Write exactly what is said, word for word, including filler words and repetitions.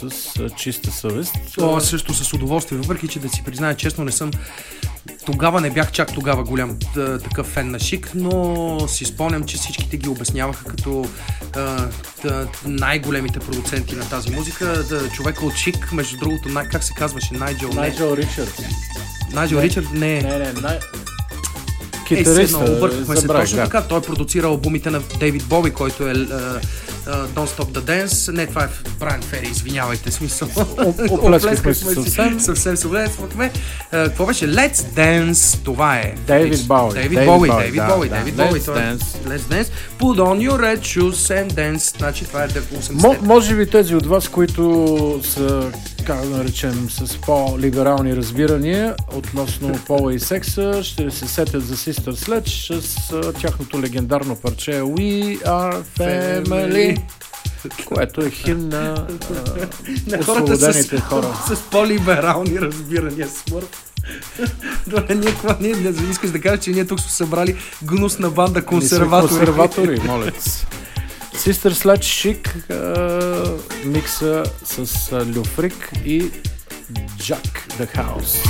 с а, чиста съвест. О, също с удоволствие, въпреки че да си призная честно, не съм тогава не бях чак тогава голям тъ, такъв фен на Chic, но си спомням, че всичките ги обясняваха като а, тъ, най-големите продуценти на тази музика. Да, човека от Chic, между другото, най- как се казваше? Найджел? Найджел Ричард. Найджел Ричард? Не. Не, не, най... Китариста, е, объркахме се точно да. Така. Той е продуцирал албумите на Дейвид Боуи, който е uh, uh, Don't Stop the Dance. Не, това е Брайан Фери, извинявайте, смисъл. Оплескахме се съвсем. Съвсем се влезахме. Какво беше? Let's Dance, това е. Дейвид Боуи. Дейвид Боуи, Дейвид Боуи, Дейвид Боуи. Let's Dance. Put on your red shoes and dance. Значи това е осемдесет. Може би тези от вас, които са, как да наречем, с по-либерални разбирания относно пола и секса, ще се сетят за Sister Sledge с uh, тяхното легендарно парче We Are Family, което е химн на uh, освободените хора. С, с по-либерални разбирания, Смърф. Добре, ние, ние, ние искаш да кажеш, че ние тук сме събрали гнусна банда консерватори. Консерватори, моля се. Sister Sledge Chic, uh, микса с uh, Люфрик и Jack the House.